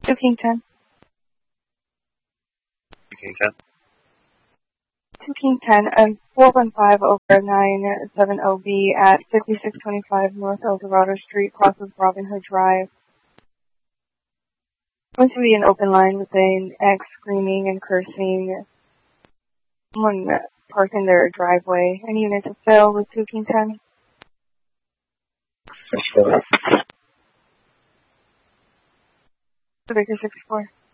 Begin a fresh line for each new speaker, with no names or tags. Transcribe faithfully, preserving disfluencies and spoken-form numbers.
two King ten.
two King ten.
two King ten, and four one five over nine seven zero B at fifty-six twenty-five North Eldorado Street, crosses Robin Hood Drive. Going to be an open line with an ex screaming and cursing. Someone parked in their driveway. Any units to fill with two King ten?
Six four.
Baker sixty-four.